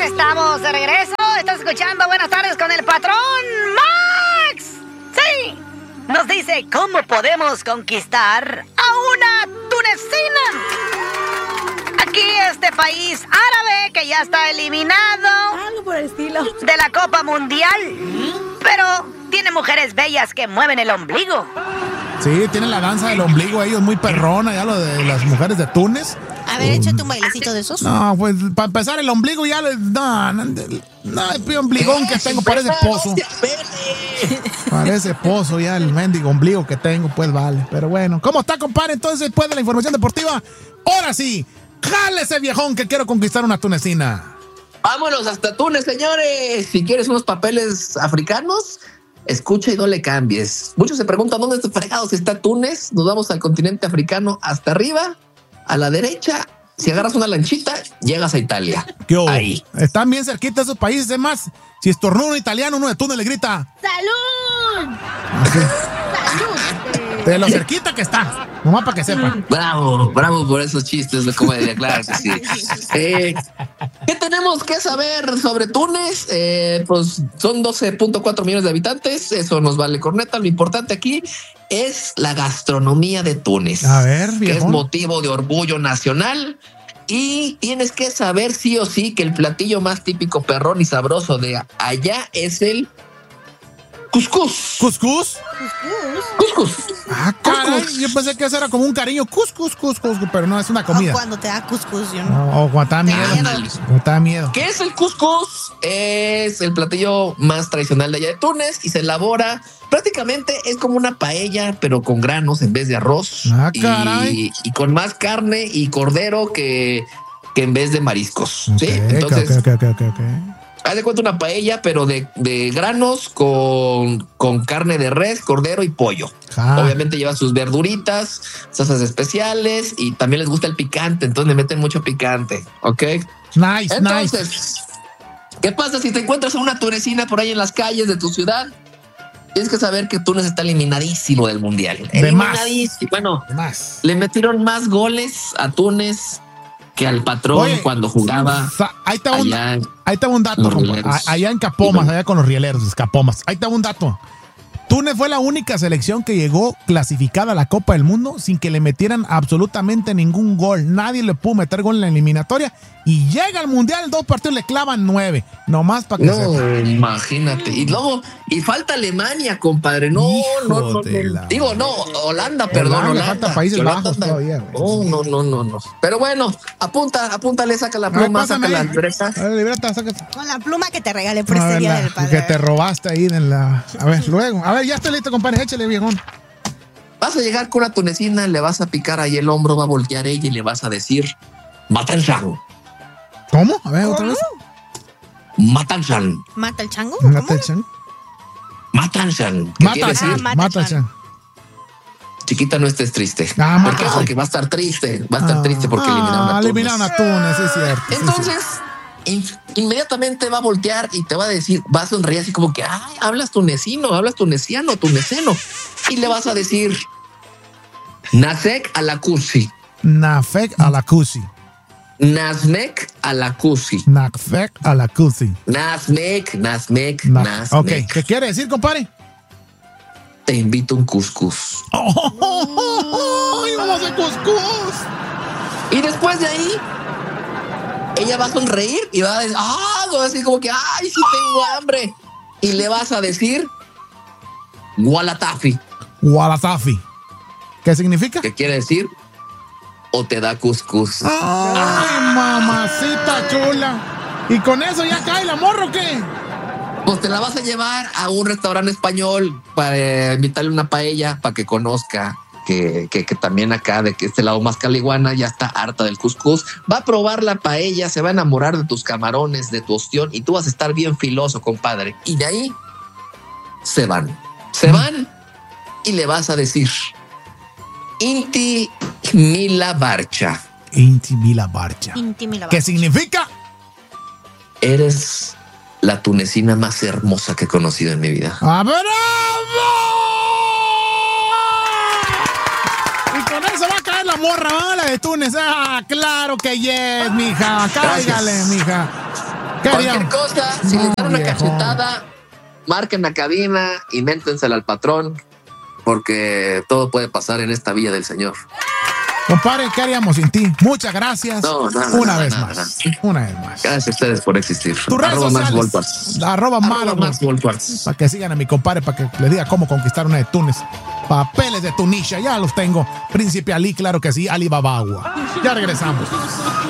estamos de regreso. Estás escuchando Buenas tardes con el patrón Max. Sí. Nos dice cómo podemos conquistar a una tunecina. Aquí este país árabe que ya está eliminado. Algo por el estilo. De la Copa Mundial. Pero tiene mujeres bellas que mueven el ombligo. Sí, tienen la danza del ombligo ellos muy perrona, ya lo de las mujeres de Túnez. A ver, échate un bailecito de esos. No, pues para empezar el ombligo ya no, el ombligón que tengo parece pozo. Parece pozo ya el mendigo ombligo que tengo, pues vale. Pero bueno, ¿cómo está, compadre? Entonces, después de la información deportiva, ahora sí, jale ese viejón que quiero conquistar una tunecina. Vámonos hasta Túnez, señores. Si quieres unos papeles africanos, escucha y no le cambies. Muchos se preguntan dónde está fregados está Túnez. Nos vamos al continente africano hasta arriba, a la derecha. Si agarras una lanchita, llegas a Italia. Ahí. Están bien cerquita esos países. Es más, si estornuda un italiano, uno de Túnez le grita ¡Salud! ¡Salud! De lo cerquita que está. Nomás para que sepan. Bravo por esos chistes de comedia, claro que sí. ¿Qué tenemos que saber sobre Túnez? Pues son 12.4 millones de habitantes. Eso nos vale corneta. Lo importante aquí es la gastronomía de Túnez. A ver, que es motivo de orgullo nacional. Y tienes que saber sí o sí que el platillo más típico, perrón y sabroso de allá es el cuscús. ¿Cuscús? Cuscús. Ah, caray, yo pensé que eso era como un cariño. Cuscús, pero no, es una comida. O cuando te da cuscús, yo no. O cuando te da miedo. ¿Qué es el cuscús? Es el platillo más tradicional de allá de Túnez y se elabora prácticamente, es como una paella, pero con granos en vez de arroz. Ah, caray. Y con más carne y cordero que en vez de mariscos. Okay, ¿sí? Entonces, okay. haz de cuenta una paella, pero de granos con carne de res, cordero y pollo. Obviamente lleva sus verduritas, salsas especiales y también les gusta el picante, entonces le meten mucho picante. ¿Ok? Nice. ¿Qué pasa si te encuentras a una tunecina por ahí en las calles de tu ciudad? Tienes que saber que Túnez está eliminadísimo del mundial. Eliminadísimo. Bueno, le metieron más goles a Túnez que al patrón cuando jugaba. Ahí te va un dato. Allá en Capomas, allá con los rieleros, Capomas. Ahí te va un dato. Túnez fue la única selección que llegó clasificada a la Copa del Mundo sin que le metieran absolutamente ningún gol. Nadie le pudo meter gol en la eliminatoria y llega al Mundial, 2 partidos le clavan 9. Nomás para que sepa. Imagínate. Y luego, y falta Alemania, compadre. No. Digo, no, Holanda, perdón. Holanda. Falta Países Bajos todavía. No. Pero bueno, apúntale, saca la pluma, saca la libreta. A ver, libreta, saca. Con la pluma que te regalé por este día del padre. Que te robaste ahí en la. A ver, luego. A ver, ya estoy listo, compadre. Échale, viejón. Vas a llegar con una tunecina, le vas a picar ahí el hombro, va a voltear ella y le vas a decir: Mata el chango. ¿Cómo? A ver, otra vez. Mata el chango. ¿Mata el chango? ¿Mata el chango? Mata el chango. Mata el chango. Chiquita, no estés triste. ¿Por qué? Porque va a estar triste. Porque eliminaron a Túnez, es cierto. Entonces, inmediatamente va a voltear y te va a decir, va a sonreír así como que, ay, hablas tunecino. Y le vas a decir, Nasek alakusi. Nafek alakusi. Nasmek alakusi. Nafek alakusi. Nasmek. Ok, ¿qué quiere decir, compadre? Te invito a un cuscús. Vamos a hacer cuscús. Y después de ahí, ella va a sonreír y va a decir, así como que, ay, sí tengo hambre. Y le vas a decir, Walatafi. ¿Qué significa? ¿Qué quiere decir? O te da cuscús. Ay, mamacita chula. ¿Y con eso ya cae la morra o qué? Pues te la vas a llevar a un restaurante español para invitarle una paella para que conozca que también acá de que este lado más caliguana ya está harta del cuscús. Va a probar la paella, se va a enamorar de tus camarones, de tu ostión y tú vas a estar bien filoso, compadre. Y de ahí se van y le vas a decir Inti Mila Barcha. ¿Qué significa? Eres la tunecina más hermosa que he conocido en mi vida. ¡Bravo! Y con eso va a caer la morra, ¿no? La de Túnez. Claro que yes, mija. Cáigale, mija. Cualquier cosa, si les dan una cachetada, marquen la cabina, invéntensela al patrón, porque todo puede pasar en esta villa del Señor. Compadre, ¿qué haríamos sin ti? Muchas gracias. Una vez más. Gracias a ustedes por existir. Tu red sociales. Arroba Max Volkwartz. Para que sigan a mi compadre, para que les diga cómo conquistar una de Túnez. Papeles de Tunisia, ya los tengo. Príncipe Ali, claro que sí. Alibaba. Ya regresamos.